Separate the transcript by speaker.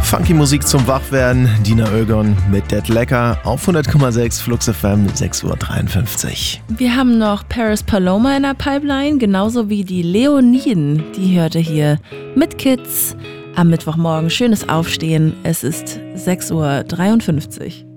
Speaker 1: Funky Musik zum Wachwerden. Dina Oegon mit Dead Lecker auf 100,6 Flux FM, 6:53 Uhr.
Speaker 2: Wir haben noch Paris Paloma in der Pipeline, genauso wie die Leoniden. Die hörte hier mit Kids am Mittwochmorgen. Schönes Aufstehen. Es ist 6:53 Uhr.